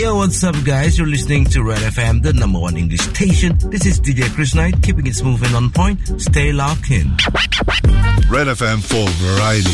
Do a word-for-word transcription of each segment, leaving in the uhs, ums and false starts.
Yo, what's up, guys? You're listening to Red F M, the number one English station. This is D J Chris Knight, keeping it smooth and on point. Stay locked in. Red F M for variety.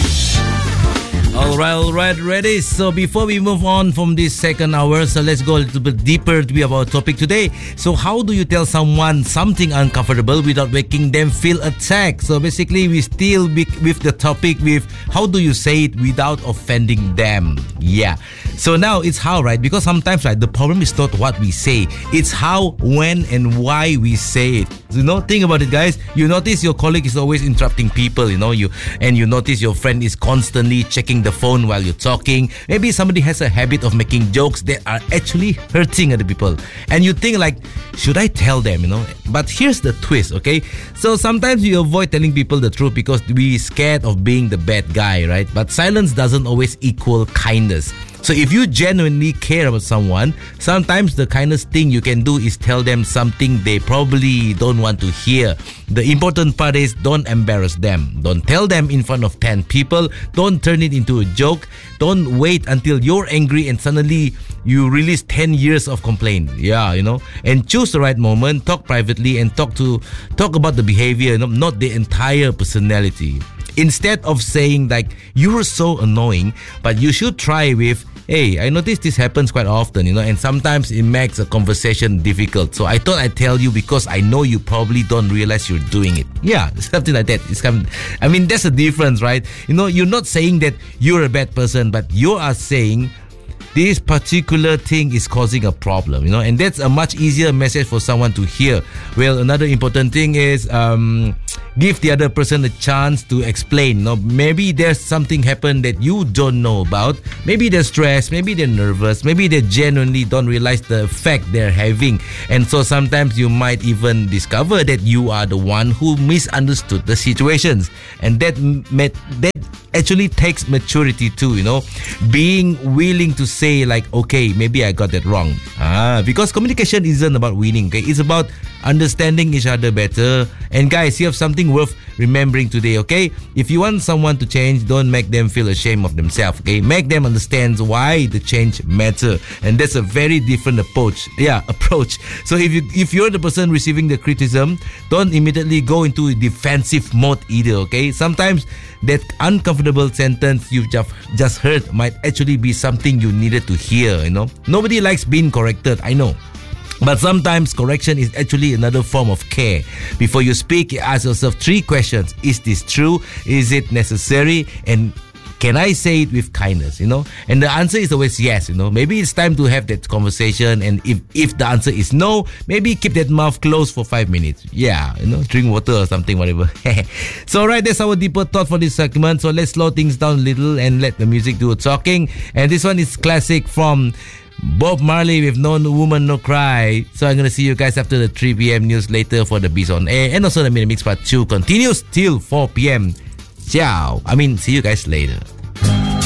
Alright, alright, ready. So before we move on from this second hour, so let's go a little bit deeper to be about our topic today. So how do you tell someone something uncomfortable without making them feel attacked? So basically, we still be with the topic with how do you say it without offending them? Yeah. So now it's how, right? Because sometimes, right, the problem is not what we say. It's how, when, and why we say it. You know, think about it, guys. You notice your colleague is always interrupting people, you know, you and you notice your friend is constantly checking the phone while you're talking. Maybe somebody has a habit of making jokes that are actually hurting other people. And you think like, should I tell them, you know? But here's the twist, okay? So sometimes we avoid telling people the truth because we're scared of being the bad guy, right? But silence doesn't always equal kindness. So if you genuinely care about someone, sometimes the kindest thing you can do is tell them something they probably don't want to hear. The important part is don't embarrass them. Don't tell them in front of ten people. Don't turn it into a joke. Don't wait until you're angry and suddenly you release ten years of complaint. Yeah, you know. And choose the right moment. Talk privately and talk to talk about the behavior, not the entire personality. Instead of saying like, you're so annoying, but you should try with, hey, I notice this happens quite often, you know, and sometimes it makes a conversation difficult. So I thought I'd tell you because I know you probably don't realize you're doing it. Yeah, something like that. It's kind of, I mean, that's the difference, right? You know, you're not saying that you're a bad person, but you are saying this particular thing is causing a problem, you know, and that's a much easier message for someone to hear. Well, another important thing is um, give the other person a chance to explain. You know, maybe there's something happened that you don't know about. Maybe they're stressed, maybe they're nervous, maybe they genuinely don't realize the effect they're having. And so sometimes you might even discover that you are the one who misunderstood the situations. And that met, that actually takes maturity too, you know, being willing to say like, okay, maybe I got that wrong. Ah, because communication isn't about winning, okay? It's about understanding each other better. And guys, you have something worth remembering today, okay? If you want someone to change, don't make them feel ashamed of themselves, okay? Make them understand why the change matter. And that's a very different approach. Yeah, approach. So if you if you're the person receiving the criticism, don't immediately go into a defensive mode either, okay? Sometimes that uncomfortable sentence you've just, just heard might actually be something you needed to hear, you know? Nobody likes being corrected, I know. But sometimes correction is actually another form of care. Before you speak, you ask yourself three questions. Is this true? Is it necessary? And can I say it with kindness, you know? And the answer is always yes, you know? Maybe it's time to have that conversation. And if, if the answer is no, maybe keep that mouth closed for five minutes. Yeah, you know, drink water or something, whatever. So, alright, that's our deeper thought for this segment. So, let's slow things down a little and let the music do the talking. And this one is classic from Bob Marley with No Woman No Cry. So I'm going to see you guys after the three p.m. news later for the Beats on Air. And also the Mini Mix Part two continues till four p.m. Ciao. I mean, see you guys later.